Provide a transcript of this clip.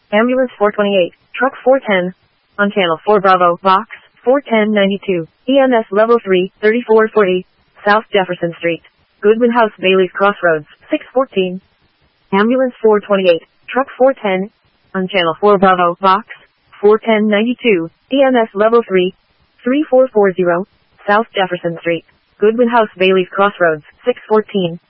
Ambulance 428, Truck 410, on Channel 4 Bravo, Box 41092, EMS Level 3, 3440, South Jefferson Street, Goodwin House, Bailey's Crossroads, 614. Ambulance 428, Truck 410, on Channel 4 Bravo, Box 41092, EMS Level 3, 3440, South Jefferson Street, Goodwin House, Bailey's Crossroads, 614.